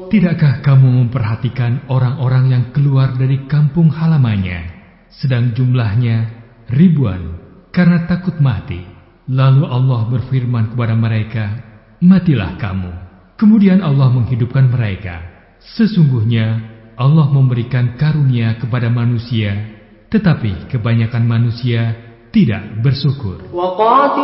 Tidakkah kamu memperhatikan orang-orang yang keluar dari kampung halamannya, sedang jumlahnya ribuan karena takut mati? Lalu Allah berfirman kepada mereka, matilah kamu. Kemudian Allah menghidupkan mereka. Sesungguhnya Allah memberikan karunia kepada manusia, tetapi kebanyakan manusia tidak bersyukur.